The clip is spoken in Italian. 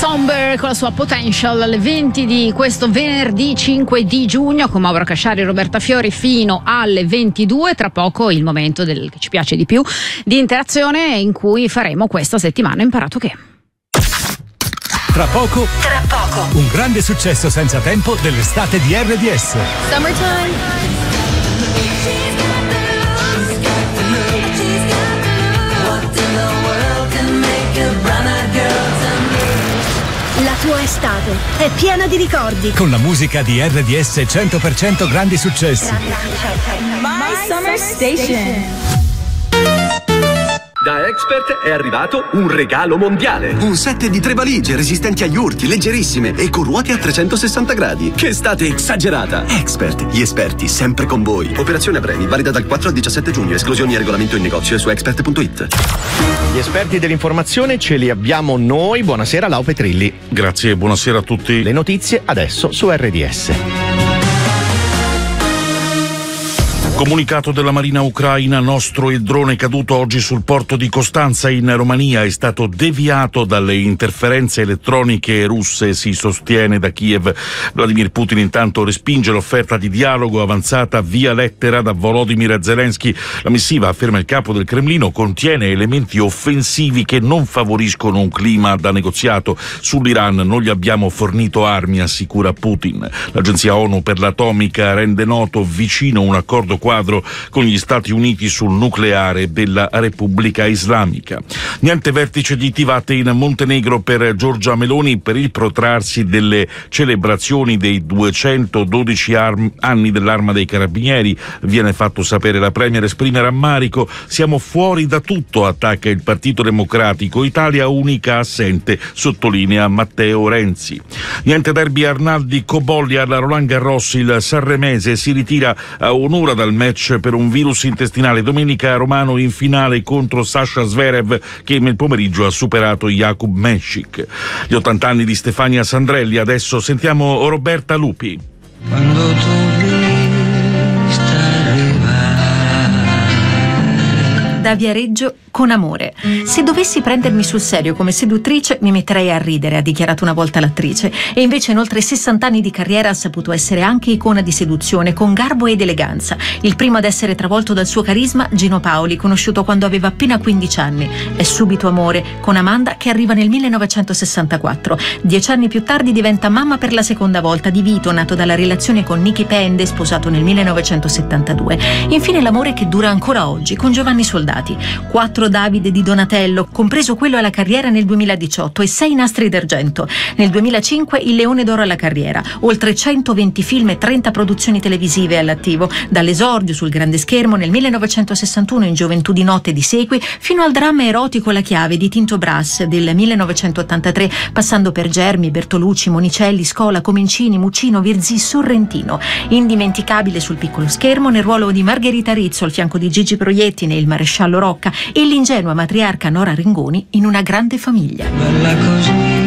Somber con la sua Potential alle 20 di questo venerdì 5 di giugno con Mauro Casciari e Roberta Fiori fino alle 22. Tra poco il momento che ci piace di più di interazione in cui faremo questa settimana Imparato che. Tra poco un grande successo senza tempo dell'estate di RDS. Summertime. La tua estate è piena di ricordi. Con la musica di RDS 100% grandi successi. My Summer Station. Da Expert è arrivato un regalo mondiale. Un set di 3 valigie resistenti agli urti, leggerissime e con ruote a 360 gradi. Che estate esagerata! Expert, gli esperti sempre con voi. Operazione a premi, valida dal 4 al 17 giugno. Esclusioni e regolamento in negozio e su expert.it. Gli esperti dell'informazione ce li abbiamo noi. Buonasera Lau Petrilli. Grazie, buonasera a tutti. Le notizie adesso su RDS. Comunicato della Marina ucraina, nostro il drone caduto oggi sul porto di Costanza in Romania è stato deviato dalle interferenze elettroniche russe, si sostiene da Kiev. Vladimir Putin intanto respinge l'offerta di dialogo avanzata via lettera da Volodymyr Zelensky. La missiva, afferma il capo del Cremlino, contiene elementi offensivi che non favoriscono un clima da negoziato. Sull'Iran non gli abbiamo fornito armi, assicura Putin. L'agenzia ONU per l'atomica rende noto vicino un accordo quadro con gli Stati Uniti sul nucleare della Repubblica Islamica. Niente vertice di Tivate in Montenegro per Giorgia Meloni per il protrarsi delle celebrazioni dei 212 anni dell'Arma dei Carabinieri. Viene fatto sapere la Premier, esprime rammarico. Siamo fuori da tutto, attacca il Partito Democratico. Italia unica assente, sottolinea Matteo Renzi. Niente derby Arnaldi Cobolli alla Roland Garros. Il sanremese si ritira a un'ora dal match per un virus intestinale. Domenica Romano in finale contro Sasha Zverev, che nel pomeriggio ha superato Jakub Meshik. Gli 80 anni di Stefania Sandrelli. Adesso sentiamo Roberta Lupi. Quando tu da Viareggio con amore. Se dovessi prendermi sul serio come seduttrice mi metterei a ridere, ha dichiarato una volta l'attrice, e invece in oltre 60 anni di carriera ha saputo essere anche icona di seduzione con garbo ed eleganza. Il primo ad essere travolto dal suo carisma, Gino Paoli, conosciuto quando aveva appena 15 anni. È subito amore con Amanda, che arriva nel 1964. 10 anni più tardi diventa mamma per la seconda volta di Vito, nato dalla relazione con Nicky Pende, sposato nel 1972. Infine l'amore che dura ancora oggi con Giovanni Soldati. 4 Davide di Donatello, compreso quello alla carriera nel 2018, e 6 nastri d'argento. Nel 2005 il Leone d'Oro alla carriera, oltre 120 film e 30 produzioni televisive all'attivo, dall'esordio sul grande schermo nel 1961 in Gioventù di notte di Sequi, fino al dramma erotico La chiave di Tinto Brass del 1983, passando per Germi, Bertolucci, Monicelli, Scola, Comencini, Muccino, Virzì, Sorrentino. Indimenticabile sul piccolo schermo nel ruolo di Margherita Rizzo al fianco di Gigi Proietti nel Maresciallo Rocca, e l'ingenua matriarca Nora Ringoni in Una grande famiglia. balla così